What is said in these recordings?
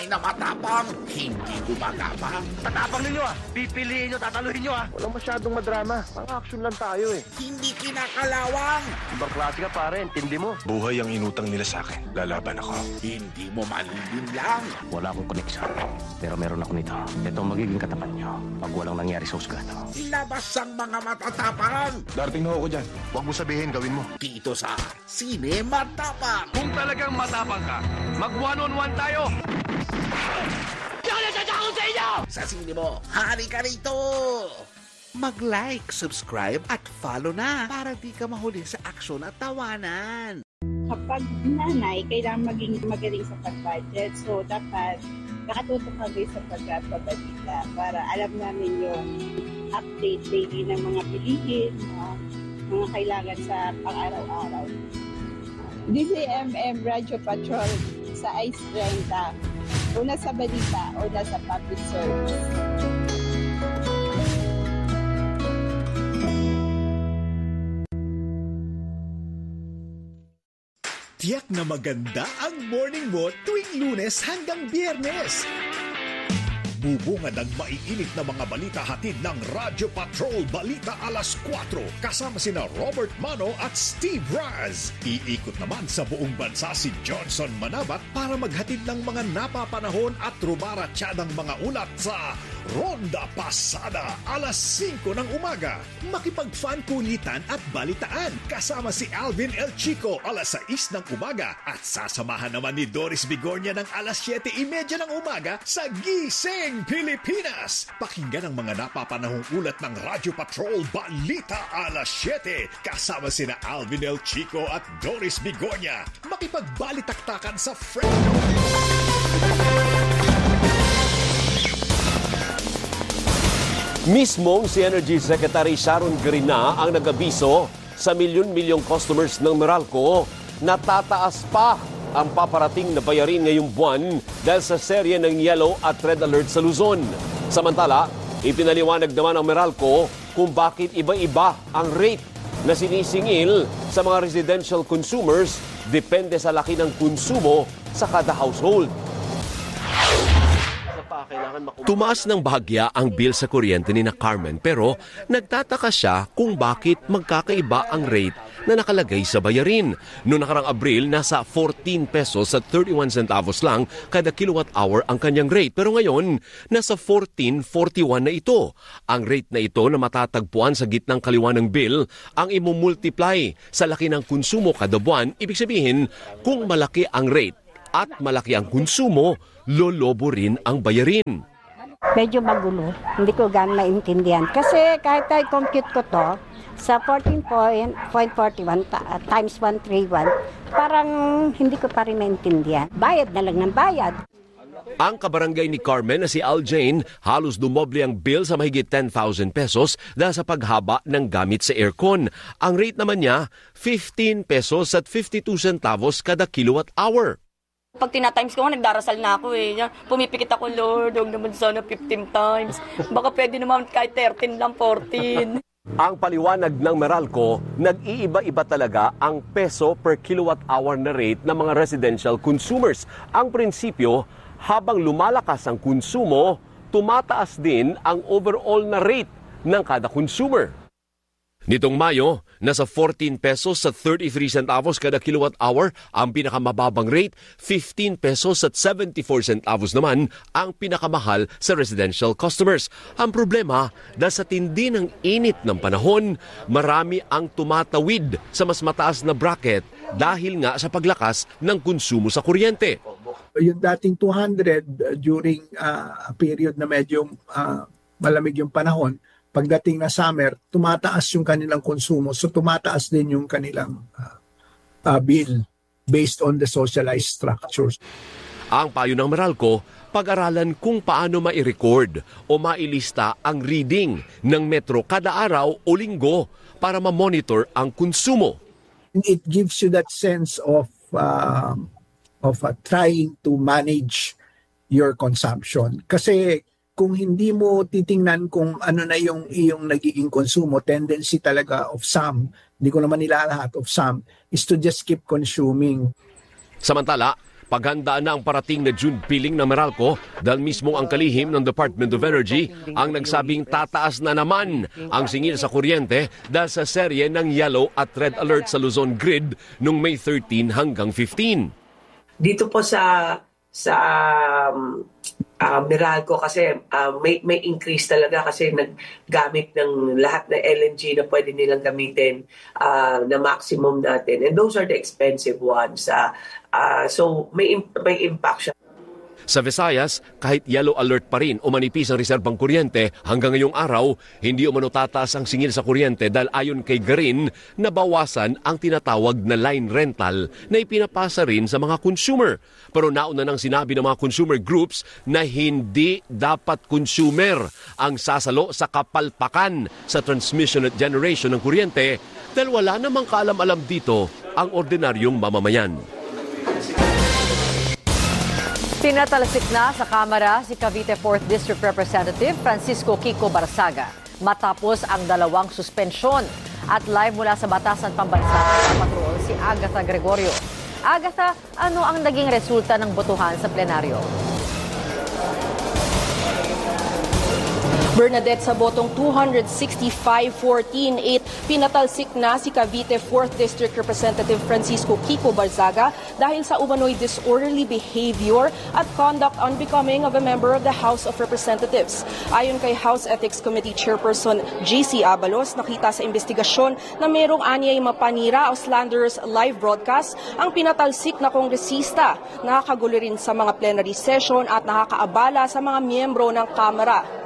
na matapang, hindi gumagapang. Tatapang ninyo pipiliin nyo, tataluhin nyo Walang masyadong madrama, pang-action lang tayo Hindi kinakalawang. Ibang klase ka pare, intindi mo. Buhay ang inutang nila sa akin, lalaban ako. Hindi mo lang. Wala akong koneksyon, pero meron ako nito. Ito ang magiging katapat nyo pag walang nangyari sa husgado. Labas ang mga matatapang. Darating na ako dyan. Huwag mo sabihin, gawin mo. Dito sa Sine Matapang. Kung talagang matapang ka, mag one-on-one tayo. Sa sine mo, hari ka rito! Mag-like, subscribe at follow na para di ka mahuli sa aksyon at tawanan. Kapag nanay, kailangan maging magaling sa pag-budget. So, dapat nakatutok kami sa pagbabalita para alam namin yung update daily ng mga bilihin, mga kailangan sa pang-araw-araw. DCMM Radio Patrol sa ICE 30. Una sa balita, una sa public service. Tiyak na maganda ang morning mo tuwing Lunes hanggang Biyernes. Bubungad ang maiinit na mga balita hatid ng Radyo Patrol Balita Alas 4 kasama sina Robert Mano at Steve Raz. Iikot naman sa buong bansa si Johnson Manabat para maghatid ng mga napapanahon at rumaratsyadang mga ulat sa Ronda Pasada alas 5 ng umaga. Makipag-fan kulitan at balitaan kasama si Alvin El Chico alas 6 ng umaga at sasamahan naman ni Doris Bigornia ng alas 7:30 ng umaga sa Gising Pilipinas. Pakinggan ang mga napapanahong ulat ng Radyo Patrol Balita alas 7 kasama sina Alvin El Chico at Doris Bigornia. Makipagbalitaktakan sa Fresno. Mismong si Energy Secretary Sharon Grina ang nag-abiso sa milyon-milyong customers ng Meralco na tataas pa ang paparating na bayarin ngayong buwan dahil sa serye ng yellow at red alert sa Luzon. Samantala, ipinaliwanag naman ng Meralco kung bakit iba-iba ang rate na sinisingil sa mga residential consumers depende sa laki ng konsumo sa kada household. Tumaas ng bahagya ang bill sa kuryente ni na Carmen pero nagtataka siya kung bakit magkakaiba ang rate na nakalagay sa bayarin. Noong nakarang Abril, nasa 14 pesos at 31 centavos lang kada kilowatt hour ang kanyang rate. Pero ngayon, nasa 14.41 na ito. Ang rate na ito na matatagpuan sa gitnang kaliwa ng bill ang imumultiply sa laki ng konsumo kada buwan. Ibig sabihin, kung malaki ang rate at malaki ang konsumo, lolobo rin ang bayarin. Medyo magulo. Hindi ko gan maintindihan. Kasi kahit i-compute ko to, sa 14.41 times 131, parang hindi ko pa rin maintindihan. Bayad na lang ng bayad. Ang kabarangay ni Carmen na si Al Jane, halos dumoble ang bill sa mahigit 10,000 pesos dahil sa paghaba ng gamit sa aircon. Ang rate naman niya, 15 pesos at 52 centavos kada kilowatt hour. Pag tinatimes ko, nagdarasal na ako Pumipikit ako, Lord, huwag naman sana 15 times. Baka pwede naman kahit 13 lang, 14. Ang paliwanag ng Meralco, nag-iiba-iba talaga ang peso per kilowatt hour na rate ng mga residential consumers. Ang prinsipyo, habang lumalakas ang konsumo, tumataas din ang overall na rate ng kada consumer. Nitong Mayo, nasa 14 pesos at 33 centavos kada kilowatt hour ang pinakamababang rate, 15 pesos at 74 centavos naman ang pinakamahal sa residential customers. Ang problema, dahil sa tindi ng init ng panahon, marami ang tumatawid sa mas mataas na bracket dahil nga sa paglakas ng konsumo sa kuryente. Yung dating 200 during a period na medyo malamig yung panahon, pagdating na summer, tumataas yung kanilang konsumo. So tumataas din yung kanilang bill based on the socialized structures. Ang payo ng Meralco, pag-aralan kung paano mai-record o mailista ang reading ng metro kada araw o linggo para ma-monitor ang konsumo. It gives you that sense of trying to manage your consumption. Kasi kung hindi mo titingnan kung ano na yung iyong nagiging konsumo, tendency talaga of some, hindi ko naman nilalahat of some, is to just keep consuming. Samantala, Paghandaan na ang parating na June billing ng Meralco dahil mismo ang kalihim ng Department of Energy ang nagsabing tataas na naman ang singil sa kuryente dahil sa serye ng yellow at red alert sa Luzon grid noong May 13 hanggang 15. Dito po sa Meralco kasi may increase talaga kasi naggamit ng lahat ng LNG na pwede nilang gamitin na maximum natin. And those are the expensive ones. So may impact siya. Sa Visayas, kahit yellow alert pa rin o manipis ang reserbang kuryente, hanggang ngayong araw, hindi umano tataas ang singil sa kuryente dahil ayon kay Garin, nabawasan ang tinatawag na line rental na ipinapasa rin sa mga consumer. Pero nauna nang sinabi ng mga consumer groups na hindi dapat consumer ang sasalo sa kapalpakan sa transmission at generation ng kuryente dahil wala namang kaalam-alam dito ang ordinaryong mamamayan. Tinatalsik na sa Kamara si Cavite 4th District Representative Francisco Kiko Barzaga matapos ang 2 suspensyon. At live mula sa Batasan Pambansa sa Patrol si Agatha Gregorio. Agatha, ano ang naging resulta ng botohan sa plenaryo? Bernadette, sa botong 265-14-8, pinatalsik na si Cavite 4th District Representative Francisco Kiko Barzaga dahil sa umano'y disorderly behavior at conduct unbecoming of a member of the House of Representatives. Ayon kay House Ethics Committee Chairperson G.C. Abalos, nakita sa investigasyon na mayroong anyay mapanira o slanderous live broadcast ang pinatalsik na kongresista. Nakakagulo rin sa mga plenary session at nakakaabala sa mga miyembro ng Kamara.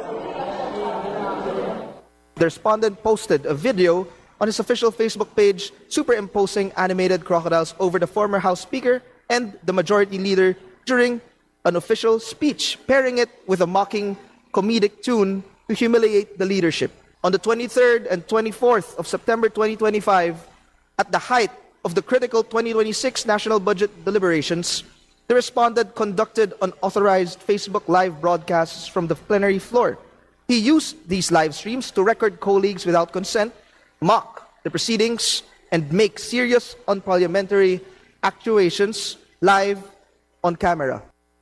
The respondent posted a video on his official Facebook page superimposing animated crocodiles over the former House Speaker and the Majority Leader during an official speech, pairing it with a mocking comedic tune to humiliate the leadership. On the 23rd and 24th of September 2025, at the height of the critical 2026 national budget deliberations, the respondent conducted unauthorized Facebook live broadcasts from the plenary floor. He used these live streams to record colleagues without consent, mock the proceedings, and make serious unparliamentary accusations live on camera.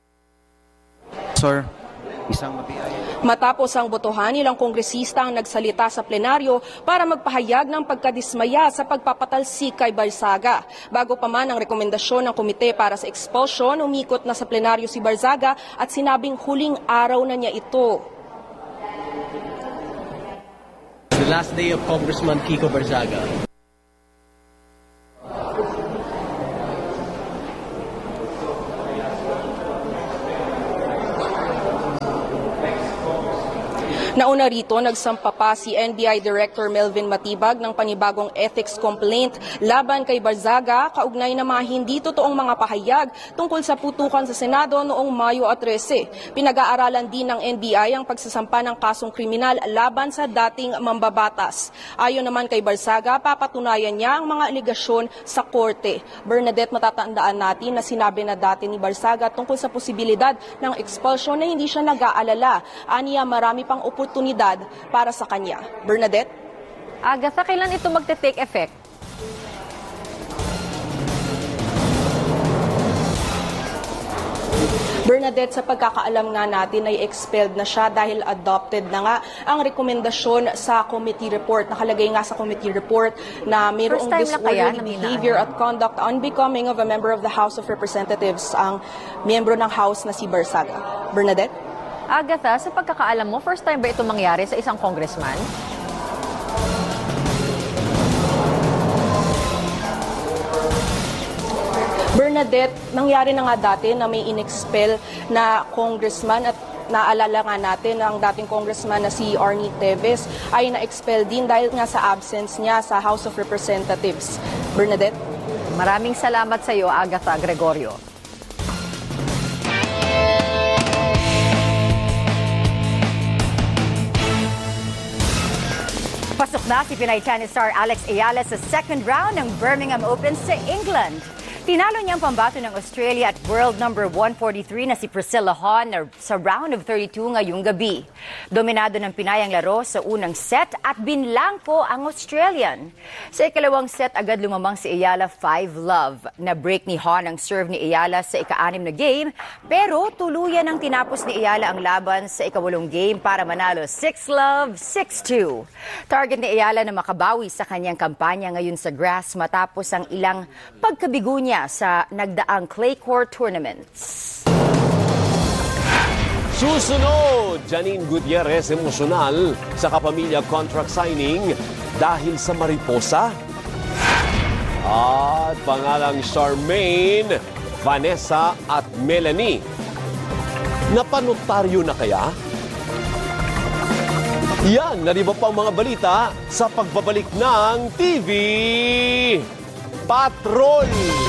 Sir, isang mabiyaya. Matapos ang botohan, ilang kongresista ang nagsalita sa plenaryo para magpahayag ng pagkadismaya sa pagpapatalsik kay Barzaga. Bago pa man ang rekomendasyon ng komite para sa expulsion, umikot na sa plenaryo si Barzaga at sinabing huling araw na niya ito. The last day of Congressman Kiko Barzaga. Nauna rito, nagsampa pa si NBI Director Melvin Matibag ng panibagong ethics complaint laban kay Barzaga kaugnay ng mga hindi totoong mga pahayag tungkol sa putukan sa Senado noong Mayo 13. Pinag-aaralan din ng NBI ang pagsasampa ng kasong kriminal laban sa dating mambabatas. Ayon naman kay Barzaga, papatunayan niya ang mga aligasyon sa korte. Bernadette, matatandaan natin na sinabi na dati ni Barzaga tungkol sa posibilidad ng expulsion na hindi siya nag-aalala. Aniya, marami pang oportunidad para sa kanya. Bernadette? Agatha, kailan ito magte-take effect? Bernadette, sa pagkakaalam nga natin ay expelled na siya dahil adopted na nga ang rekomendasyon sa committee report. Nakalagay nga sa committee report na mayroong disorderly behavior at conduct unbecoming of a member of the House of Representatives, ang miyembro ng House na si Barzaga. Bernadette? Agatha, sa pagkakaalam mo, first time ba ito mangyari sa isang congressman? Bernadette, nangyari na nga dati na may in-expel na congressman at naalala nga natin ang dating congressman na si Arnie Teves ay na-expel din dahil nga sa absence niya sa House of Representatives. Bernadette? Maraming salamat sa iyo, Agatha Gregorio. Pasok na si Pinay tennis star Alex Ayala sa second round ng Birmingham Open sa England. Tinalo niya ang pambato ng Australia at world number 143 na si Priscilla Hon sa round of 32 ngayong gabi. Dominado ng Pinay ang laro sa unang set at binlangko ang Australian. Sa ikalawang set, agad lumamang si Ayala 5-love. Na-break ni Hon ang serve ni Ayala sa ika-6 na game, pero tuluyan ang tinapos ni Ayala ang laban sa ika-8 game para manalo 6-love, 6-2. Target ni Ayala na makabawi sa kanyang kampanya ngayon sa grass matapos ang ilang pagkabigo niya sa nagdaang clay court tournaments. Susunod, Janine Gutierrez emosyonal sa kapamilya contract signing dahil sa mariposa. At pangalang Charmaine, Vanessa at Melanie. Napanotaryo na kaya? Yan, nariba pang mga balita sa pagbabalik ng TV Patrol.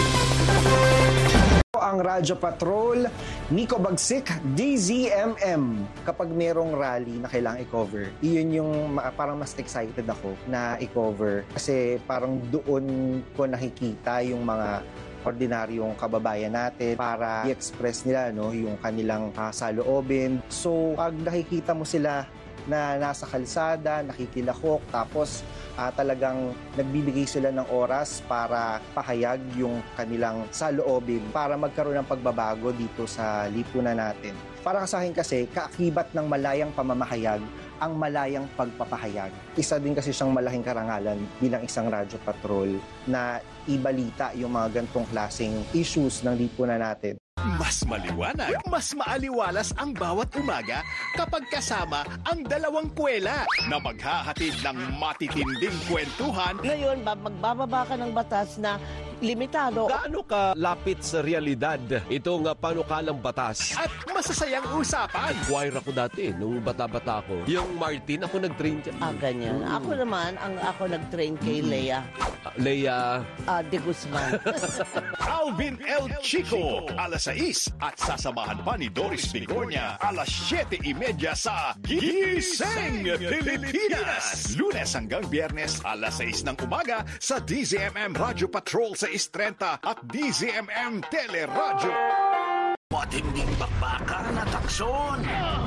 Ang Radyo Patrol, Nico Bagsik, DZMM. Kapag merong rally na kailangang i-cover, iyon yung parang mas excited ako na i-cover. Kasi parang doon ko nakikita yung mga ordinaryong kababayan natin para i-express nila yung kanilang saloobin. So, pag nakikita mo sila na nasa kalsada, nakikilahok, tapos talagang nagbibigay sila ng oras para pahayag yung kanilang saloobin para magkaroon ng pagbabago dito sa lipunan natin. Para sa akin kasi, kaakibat ng malayang pamamahayag ang malayang pagpapahayag. Isa din kasi siyang malaking karangalan bilang isang radyo patrol na ibalita yung mga gantong klaseng issues ng lipunan natin. Mas maliwanag, mas maaliwalas ang bawat umaga kapag kasama ang dalawang kwela na maghahatid ng matitinding kwentuhan. Ngayon, magbababa ka ng batas na limitado. Gaano ka lapit sa realidad itong panukalang batas? At masasayang usapan. Choir ako dati, nung bata-bata ko. Yung Martin, ako nag-train dyan. Ganyan. Ako naman, ako nag-train kay Lea. Lea? De Guzman. Alvin El Chico, alas 6. At sasamahan pa ni Doris Bigornia, alas 7:30 sa Gising Pilipinas. Lunes hanggang Biyernes, alas 6 ng umaga sa DZMM Radio Patrol sa 6:30 at DZMM Teleradyo. Matinding bakbakan at aksyon.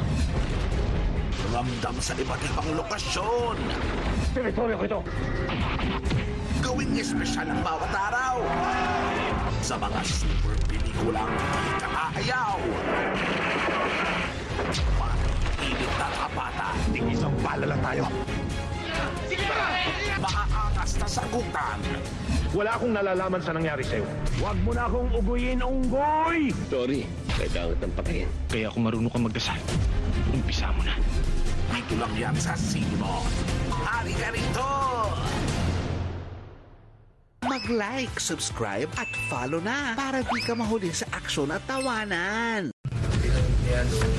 Ramdam sa iba't ibang lokasyon. Teritoryo ko ito. Gawing espesyal ang bawat araw. Sa mga super pelikulang hindi kakaayaw. Pag-init na kapata. Isang bala lang tayo. Sige na! Maaangas na sagutan. Wala akong nalalaman sa nangyari sa'yo. Huwag mo na akong uguyin, unggoy! Sorry, kailangan kitang patayin. Kaya kung marunong ka magdasal, umpisa mo na. Dito lang yan sa Sino. Hari ka rito! Mag-like, subscribe at follow na para di ka mahuli sa aksyon at tawanan.